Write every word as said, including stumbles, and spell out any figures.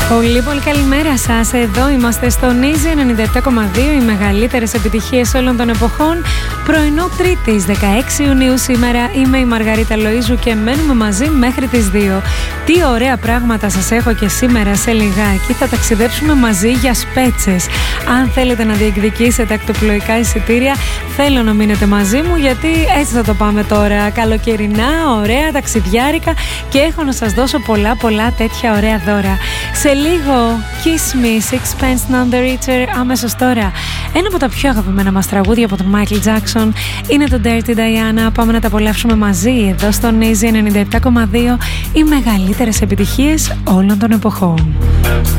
Πολύ πολύ καλημέρα σας. Εδώ είμαστε στο Easy ενενήντα επτά κόμμα δύο, οι μεγαλύτερες επιτυχίες όλων των εποχών. Πρωινό Τρίτης, δεκαέξι Ιουνίου σήμερα. Είμαι η Μαργαρίτα Λοΐζου και μένουμε μαζί μέχρι τις δύο. Τι ωραία πράγματα σας έχω και σήμερα σε λιγάκι. Θα ταξιδέψουμε μαζί για Σπέτσες. Αν θέλετε να διεκδικήσετε ακτοπλοϊκά εισιτήρια, θέλω να μείνετε μαζί μου, γιατί έτσι θα το πάμε τώρα. Καλοκαιρινά, ωραία, ταξιδιάρικα, και έχω να σας δώσω πολλά πολλά τέτοια ωραία δώρα. Σε λίγο Kiss Me, Sixpence None the Richer, αμέσως τώρα. Ένα από τα πιο αγαπημένα μας τραγούδια από τον Michael Jackson είναι το Dirty Diana. Πάμε να τα απολαύσουμε μαζί εδώ στον Easy ενενήντα επτά κόμμα δύο, οι μεγαλύτερες επιτυχίες όλων των εποχών.